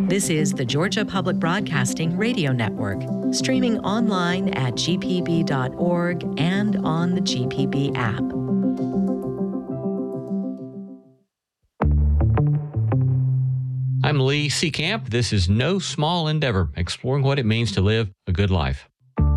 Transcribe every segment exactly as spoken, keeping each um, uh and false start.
This is the Georgia Public Broadcasting Radio Network, streaming online at g p b dot org and on the G P B app. I'm Lee Seacamp. This is No Small Endeavor, exploring what it means to live a good life.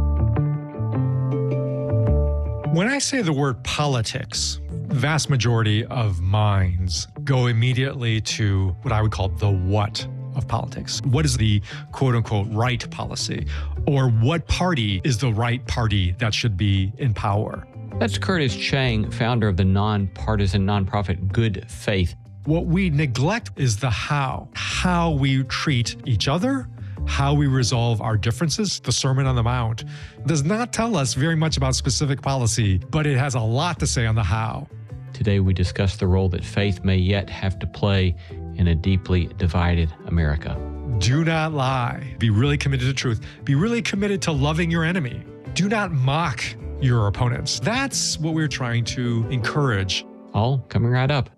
When I say the word politics, the vast majority of minds go immediately to what I would call the what of politics. What is the quote-unquote right policy? Or what party is the right party that should be in power? That's Curtis Chang, founder of the nonpartisan nonprofit Good Faith. What we neglect is the how, how we treat each other, how we resolve our differences. The Sermon on the Mount does not tell us very much about specific policy, but it has a lot to say on the how. Today we discuss the role that faith may yet have to play in a deeply divided America. Do not lie. Be really committed to truth. Be really committed to loving your enemy. Do not mock your opponents. That's what we're trying to encourage. All coming right up.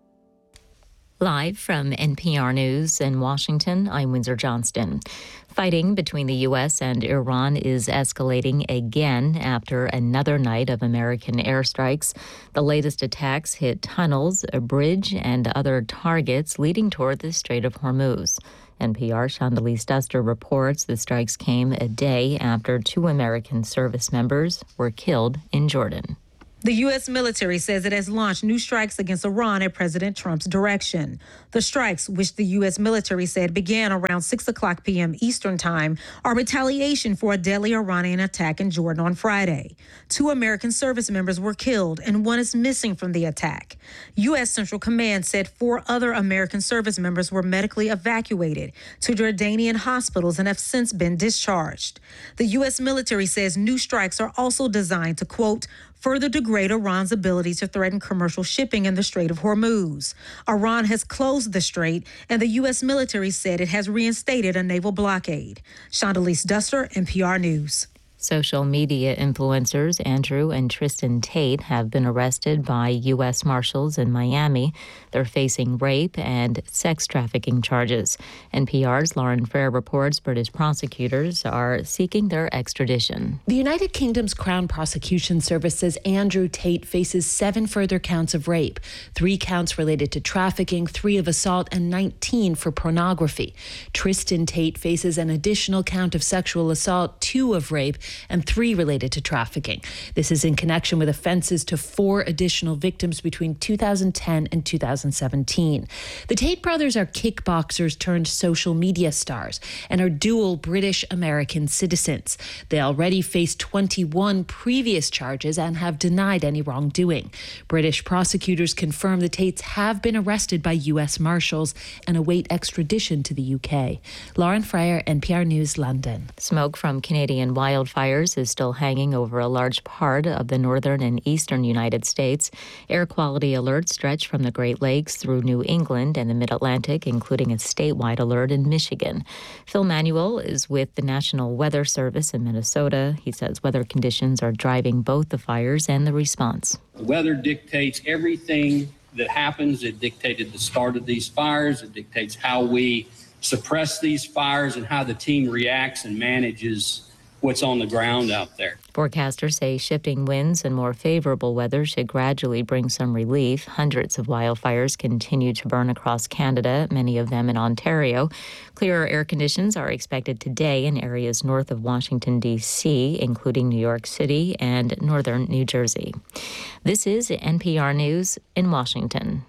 Live from N P R News in Washington, I'm Windsor Johnston. Fighting between the U S and Iran is escalating again after another night of American airstrikes. The latest attacks hit tunnels, a bridge, and other targets leading toward the Strait of Hormuz. N P R Chandalise Duster reports the strikes came a day after two American service members were killed in Jordan. The U S military says it has launched new strikes against Iran at President Trump's direction. The strikes, which the U S military said began around six o'clock p.m. Eastern Time, are retaliation for a deadly Iranian attack in Jordan on Friday. Two American service members were killed and one is missing from the attack. U S Central Command said four other American service members were medically evacuated to Jordanian hospitals and have since been discharged. The U S military says new strikes are also designed to, quote, further degrade Iran's ability to threaten commercial shipping in the Strait of Hormuz. Iran has closed the strait, and the U S military said it has reinstated a naval blockade. Chandalise Duster, N P R News. Social media influencers Andrew and Tristan Tate have been arrested by U S Marshals in Miami. They're facing rape and sex trafficking charges. N P R's Lauren Frere reports British prosecutors are seeking their extradition. The United Kingdom's Crown Prosecution Service says Andrew Tate faces seven further counts of rape, three counts related to trafficking, three of assault, and nineteen for pornography. Tristan Tate faces an additional count of sexual assault, two of rape, and three related to trafficking. This is in connection with offenses to four additional victims between two thousand ten and two thousand seventeen. The Tate brothers are kickboxers turned social media stars and are dual British-American citizens. They already face twenty-one previous charges and have denied any wrongdoing. British prosecutors confirm the Tates have been arrested by U S Marshals and await extradition to the U K. Lauren Frere, N P R News, London. Smoke from Canadian wildfires is still hanging over a large part of the northern and eastern United States. Air quality alerts stretch from the Great Lakes through New England and the Mid-Atlantic, including a statewide alert in Michigan. Phil Manuel is with the National Weather Service in Minnesota. He says weather conditions are driving both the fires and the response. The weather dictates everything that happens. It dictated the start of these fires. It dictates how we suppress these fires and how the team reacts and manages what's on the ground out there. Forecasters say shifting winds and more favorable weather should gradually bring some relief. Hundreds of wildfires continue to burn across Canada, many of them in Ontario. Clearer air conditions are expected today in areas north of Washington, D C, including New York City and northern New Jersey. This is N P R News in Washington.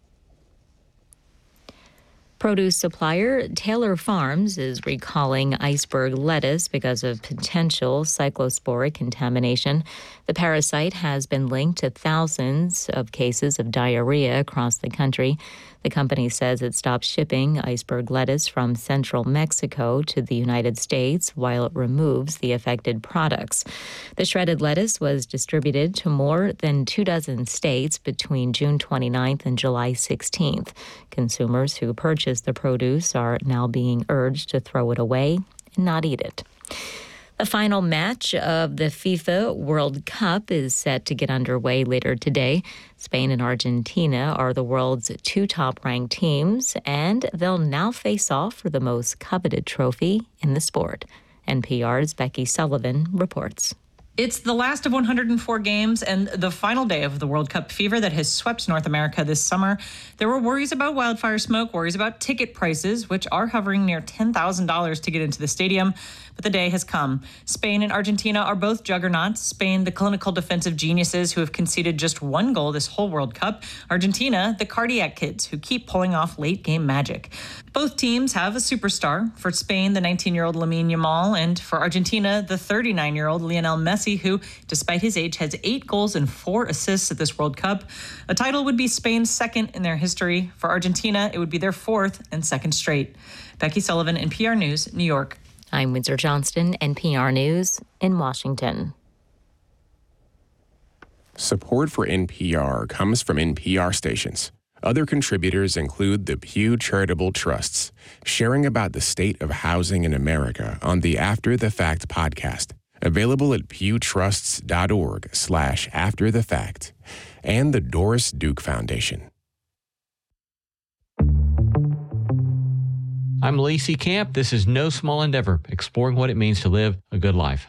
Produce supplier Taylor Farms is recalling iceberg lettuce because of potential cyclosporic contamination. The parasite has been linked to thousands of cases of diarrhea across the country. The company says it stopped shipping iceberg lettuce from central Mexico to the United States while it removes the affected products. The shredded lettuce was distributed to more than two dozen states between June twenty-ninth and July sixteenth. Consumers who purchased the produce are now being urged to throw it away and not eat it. A final match of the FIFA World Cup is set to get underway later today. Spain and Argentina are the world's two top-ranked teams, and they'll now face off for the most coveted trophy in the sport. N P R's Becky Sullivan reports. It's the last of one hundred four games and the final day of the World Cup fever that has swept North America this summer. There were worries about wildfire smoke, worries about ticket prices, which are hovering near ten thousand dollars to get into the stadium. But the day has come. Spain and Argentina are both juggernauts. Spain, the clinical defensive geniuses who have conceded just one goal this whole World Cup. Argentina, the cardiac kids who keep pulling off late-game magic. Both teams have a superstar. For Spain, the nineteen-year-old Lamine Yamal, and for Argentina, the thirty-nine-year-old Lionel Messi, who, despite his age, has eight goals and four assists at this World Cup. A title would be Spain's second in their history. For Argentina, it would be their fourth and second straight. Becky Sullivan, N P R News, New York. I'm Windsor Johnston, N P R News in Washington. Support for N P R comes from N P R stations. Other contributors include the Pew Charitable Trusts, sharing about the state of housing in America on the After the Fact podcast, available at pewtrusts.org slash after the fact, and the Doris Duke Foundation. I'm Lee C. Camp. This is No Small Endeavor, exploring what it means to live a good life.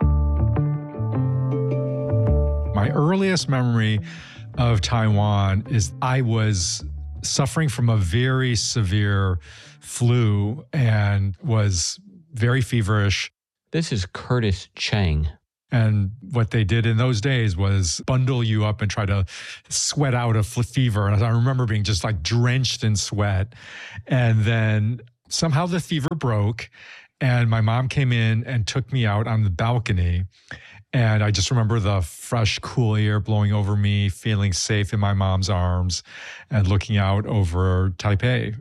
My earliest memory of Taiwan is I was suffering from a very severe flu and was very feverish. This is Curtis Chang. And what they did in those days was bundle you up and try to sweat out a fever. And I remember being just like drenched in sweat. And then somehow the fever broke, and my mom came in and took me out on the balcony. And I just remember the fresh, cool air blowing over me, feeling safe in my mom's arms, and looking out over Taipei.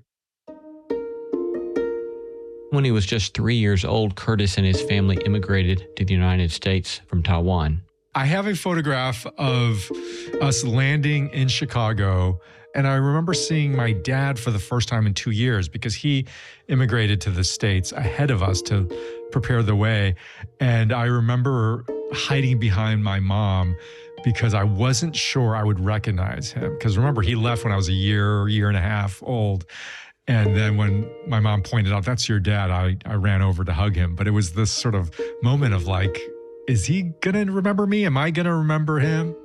When he was just three years old, Curtis and his family immigrated to the United States from Taiwan. I have a photograph of us landing in Chicago, and I remember seeing my dad for the first time in two years because he immigrated to the States ahead of us to prepare the way. And I remember hiding behind my mom because I wasn't sure I would recognize him. Because remember, he left when I was a year, year and a half old. And then when my mom pointed out, that's your dad, I, I ran over to hug him. But it was this sort of moment of like, is he going to remember me? Am I going to remember him?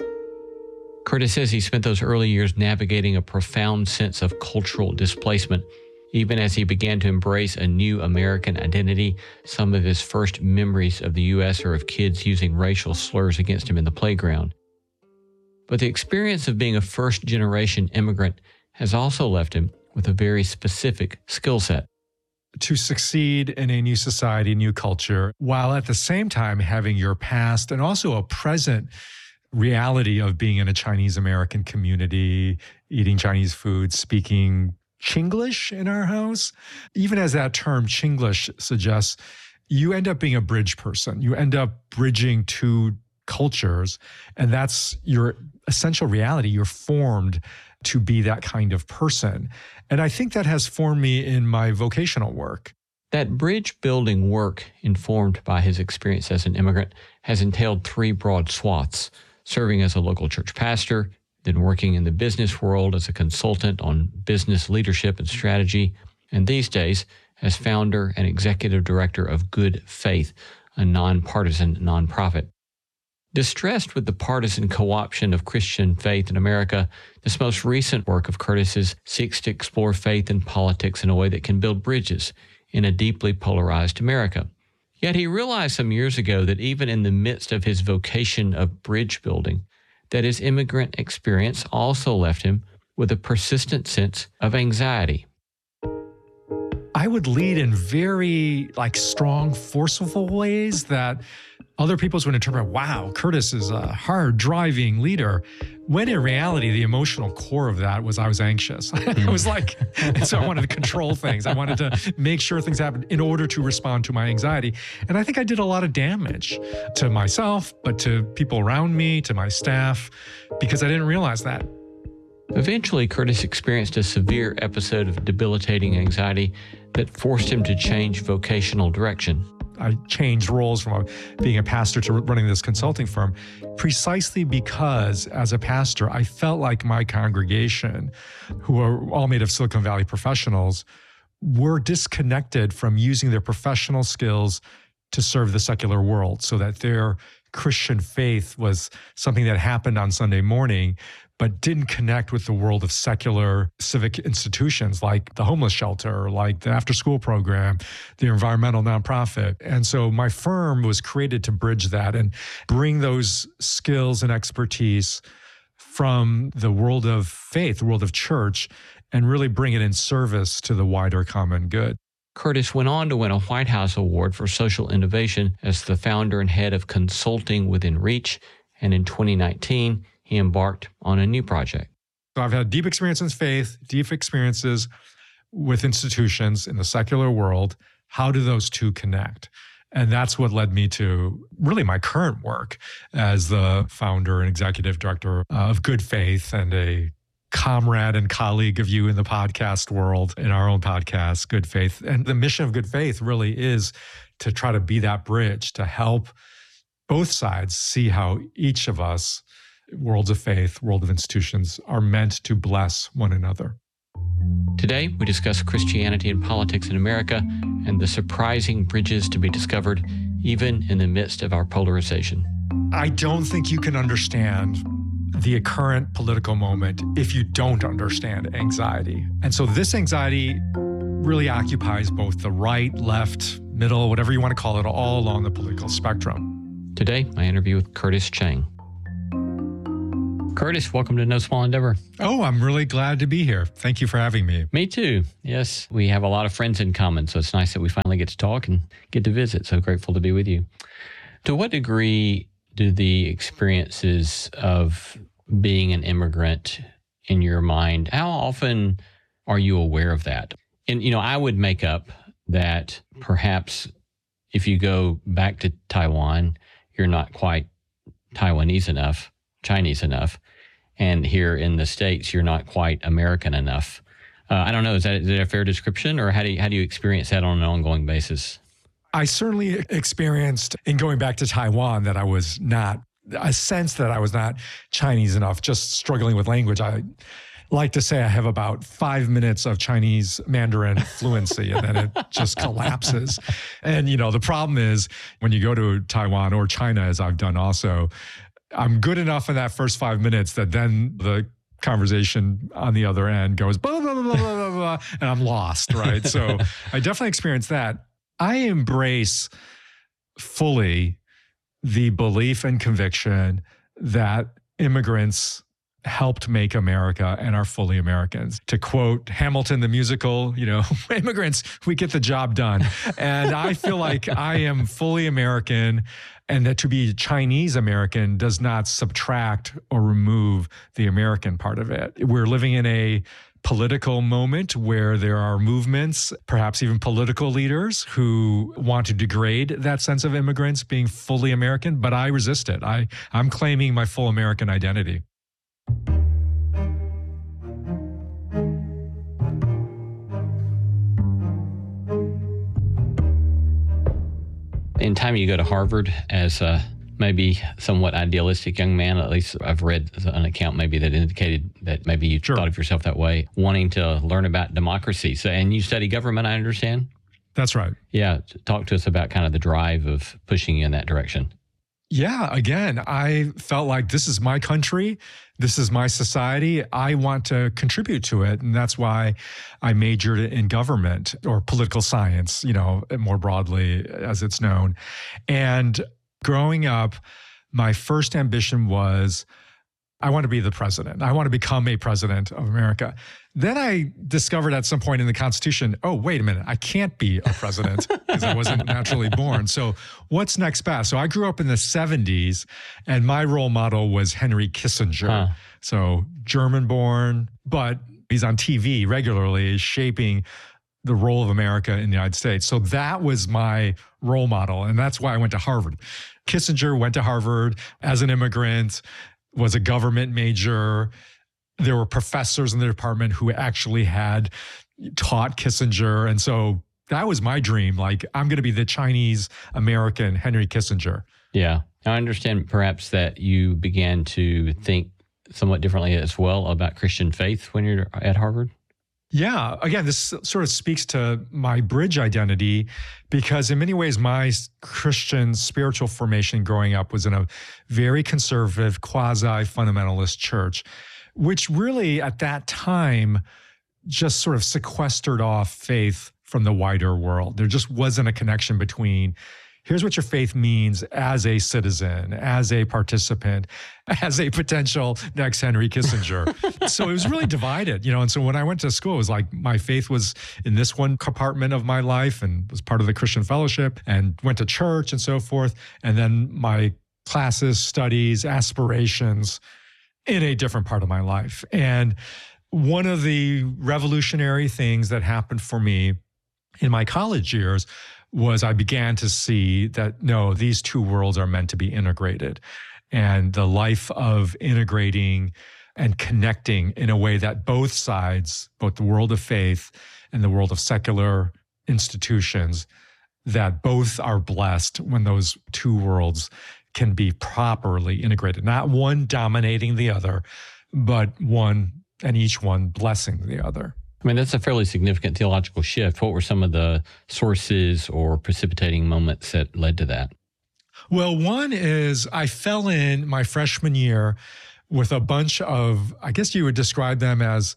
Curtis says he spent those early years navigating a profound sense of cultural displacement. Even as he began to embrace a new American identity, some of his first memories of the U S are of kids using racial slurs against him in the playground. But the experience of being a first-generation immigrant has also left him with a very specific skill set. To succeed in a new society, new culture, while at the same time having your past and also a present reality of being in a Chinese American community, eating Chinese food, speaking Chinglish in our house. Even as that term Chinglish suggests, you end up being a bridge person. You end up bridging two cultures, and that's your essential reality. You're formed to be that kind of person. And I think that has formed me in my vocational work. That bridge building work, informed by his experience as an immigrant, has entailed three broad swaths: serving as a local church pastor, then working in the business world as a consultant on business leadership and strategy, and these days as founder and executive director of Good Faith, a nonpartisan nonprofit. Distressed with the partisan co-option of Christian faith in America, this most recent work of Curtis's seeks to explore faith and politics in a way that can build bridges in a deeply polarized America. Yet he realized some years ago that even in the midst of his vocation of bridge building, that his immigrant experience also left him with a persistent sense of anxiety. I would lead in very like strong, forceful ways that other people would interpret, wow, Curtis is a hard driving leader. When in reality, the emotional core of that was I was anxious. I was like, and so I wanted to control things. I wanted to make sure things happened in order to respond to my anxiety. And I think I did a lot of damage to myself, but to people around me, to my staff, because I didn't realize that. Eventually, Curtis experienced a severe episode of debilitating anxiety that forced him to change vocational direction. I changed roles from being a pastor to running this consulting firm, precisely because as a pastor, I felt like my congregation, who are all made of Silicon Valley professionals, were disconnected from using their professional skills to serve the secular world, so that their Christian faith was something that happened on Sunday morning, but didn't connect with the world of secular civic institutions like the homeless shelter, like the after-school program, the environmental nonprofit. And so my firm was created to bridge that and bring those skills and expertise from the world of faith, the world of church, and really bring it in service to the wider common good. Curtis went on to win a White House Award for Social Innovation as the founder and head of consulting within Reach. And in twenty nineteen, he embarked on a new project. So I've had deep experience in faith, deep experiences with institutions in the secular world. How do those two connect? And that's what led me to really my current work as the founder and executive director of Good Faith and a comrade and colleague of you in the podcast world, in our own podcast, Good Faith. And the mission of Good Faith really is to try to be that bridge to help both sides see how each of us, worlds of faith, world of institutions, are meant to bless one another. Today, we discuss Christianity and politics in America and the surprising bridges to be discovered, even in the midst of our polarization. I don't think you can understand the current political moment if you don't understand anxiety. And so this anxiety really occupies both the right, left, middle, whatever you want to call it, all along the political spectrum. Today, my interview with Curtis Chang. Curtis, welcome to No Small Endeavor. Oh, I'm really glad to be here. Thank you for having me. Me too. Yes, we have a lot of friends in common, so it's nice that we finally get to talk and get to visit. So grateful to be with you. To what degree do the experiences of being an immigrant in your mind, how often are you aware of that? And, you know, I would make up that perhaps if you go back to Taiwan, you're not quite Taiwanese enough, Chinese enough. And here in the States, you're not quite American enough. Uh, I don't know, is that, is that a fair description, or how do you, how do you experience that on an ongoing basis? I certainly experienced in going back to Taiwan that I was not, a sense that I was not Chinese enough, just struggling with language. I like to say I have about five minutes of Chinese Mandarin fluency, and then it just collapses. And, you know, the problem is when you go to Taiwan or China, as I've done also, I'm good enough in that first five minutes that then the conversation on the other end goes blah, blah, blah, blah, blah, blah, and I'm lost, right? So I definitely experienced that. I embrace fully the belief and conviction that immigrants helped make America and are fully Americans. To quote Hamilton, the musical, you know, immigrants, we get the job done. And I feel like I am fully American, and that to be Chinese American does not subtract or remove the American part of it. We're living in a political moment where there are movements, perhaps even political leaders, who want to degrade that sense of immigrants being fully American, but I resist it. I, I'm claiming my full American identity. In time you go to Harvard as a maybe somewhat idealistic young man, at least I've read an account maybe that indicated that maybe you Sure. thought of yourself that way, wanting to learn about democracy. So, and you study government, I understand? That's right. Yeah. Talk to us about kind of the drive of pushing you in that direction. Yeah, again, I felt like this is my country. This is my society. I want to contribute to it. And that's why I majored in government, or political science, you know, more broadly as it's known. And growing up, my first ambition was, I want to be the president. I want to become a president of America. Then I discovered at some point in the Constitution, oh, wait a minute, I can't be a president because I wasn't naturally born. So what's next best? So I grew up in the seventies, and my role model was Henry Kissinger. Huh. So German-born, but he's on T V regularly shaping the role of America in the United States. So that was my role model, and that's why I went to Harvard. Kissinger went to Harvard as an immigrant, was a government major. There were professors in the department who actually had taught Kissinger. And so that was my dream. Like, I'm going to be the Chinese American Henry Kissinger. Yeah. I understand perhaps that you began to think somewhat differently as well about Christian faith when you're at Harvard. Yeah. Again, this sort of speaks to my bridge identity, because in many ways, my Christian spiritual formation growing up was in a very conservative, quasi-fundamentalist church, which really at that time just sort of sequestered off faith from the wider world. There just wasn't a connection between here's what your faith means as a citizen, as a participant, as a potential next Henry Kissinger. So it was really divided, you know. And so when I went to school, it was like my faith was in this one compartment of my life and was part of the Christian fellowship and went to church and so forth. And then my classes, studies, aspirations in a different part of my life. And one of the revolutionary things that happened for me in my college years was I began to see that, no, these two worlds are meant to be integrated. And the life of integrating and connecting in a way that both sides, both the world of faith and the world of secular institutions, that both are blessed when those two worlds can be properly integrated. Not one dominating the other, but one and each one blessing the other. I mean, that's a fairly significant theological shift. What were some of the sources or precipitating moments that led to that? Well, one is I fell in my freshman year with a bunch of, I guess you would describe them as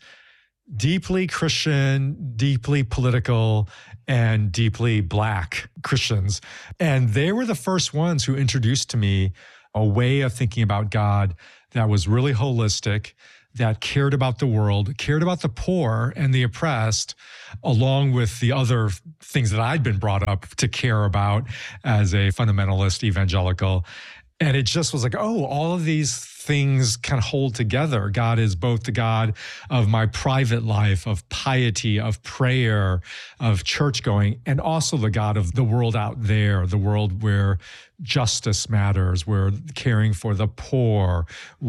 deeply Christian, deeply political, and deeply Black Christians. And they were the first ones who introduced to me a way of thinking about God that was really holistic, that cared about the world, cared about the poor and the oppressed, along with the other things that I'd been brought up to care about as a fundamentalist evangelical. And it just was like, oh, all of these things kind of hold together. God is both the God of my private life, of piety, of prayer, of church going, and also the God of the world out there, the world where justice matters, where caring for the poor,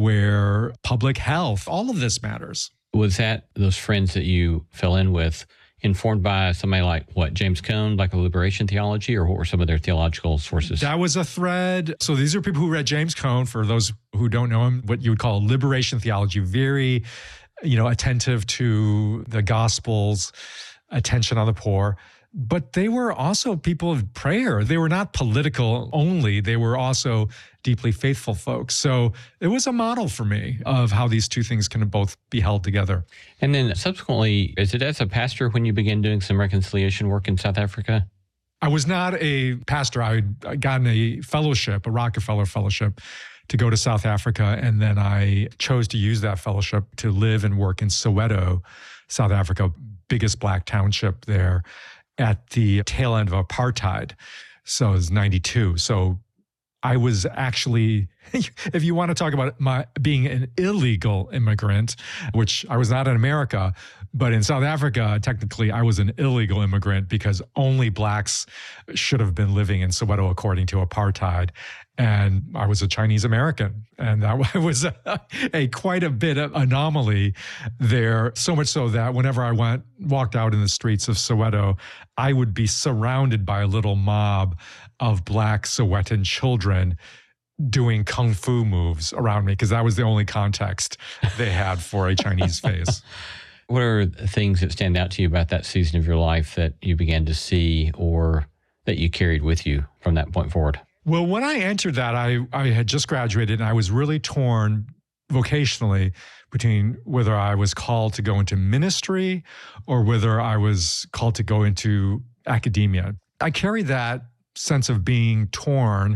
where public health, all of this matters. Was that those friends that you fell in with informed by somebody like, what, James Cone, like a liberation theology, or what were some of their theological sources? That was a thread. So these are people who read James Cone, for those who don't know him, what you would call liberation theology, very, you know, attentive to the Gospels, attention on the poor. But they were also people of prayer. They were not political only. They were also deeply faithful folks. So it was a model for me of how these two things can both be held together. And then subsequently, is it as a pastor when you began doing some reconciliation work in South Africa? I was not a pastor. I had gotten a fellowship, a Rockefeller fellowship, to go to South Africa. And then I chose to use that fellowship to live and work in Soweto, South Africa, biggest Black township there, at the tail end of apartheid. So it was ninety-two. So I was actually, if you want to talk about my being an illegal immigrant, which I was not in America, but in South Africa, technically I was an illegal immigrant because only Blacks should have been living in Soweto according to apartheid. And I was a Chinese American. And that was a, a quite a bit of anomaly there. So much so that whenever I went, walked out in the streets of Soweto, I would be surrounded by a little mob of Black Sowetan children doing kung fu moves around me, because that was the only context they had for a Chinese face. What are things that stand out to you about that season of your life that you began to see or that you carried with you from that point forward? Well, when I entered that, I, I had just graduated and I was really torn vocationally between whether I was called to go into ministry or whether I was called to go into academia. I carried that sense of being torn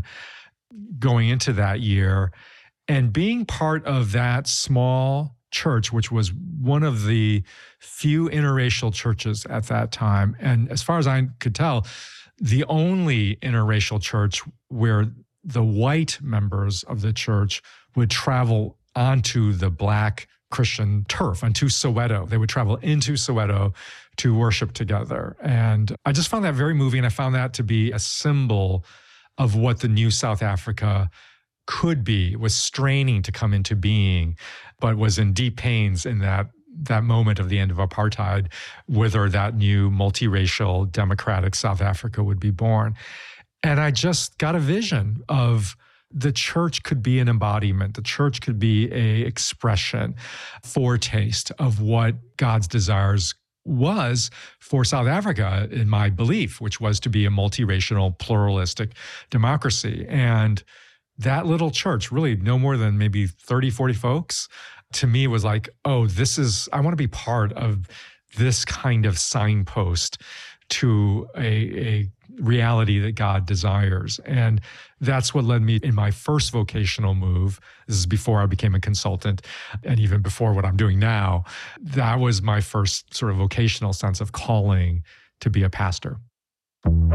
going into that year, and being part of that small church, which was one of the few interracial churches at that time. And as far as I could tell, the only interracial church where the white members of the church would travel onto the Black Christian turf, onto Soweto. They would travel into Soweto to worship together. And I just found that very moving. I found that to be a symbol of what the new South Africa could be, was straining to come into being, but was in deep pains in that that moment of the end of apartheid, whether that new multiracial democratic South Africa would be born. And I just got a vision of the church could be an embodiment. The church could be a expression, foretaste of what God's desires was for South Africa, in my belief, which was to be a multiracial, pluralistic democracy. And that little church, really no more than maybe thirty, forty folks, to me was like, oh, this is, I want to be part of this kind of signpost to a, a reality that God desires. And that's what led me in my first vocational move. This is before I became a consultant and even before what I'm doing now. That was my first sort of vocational sense of calling to be a pastor.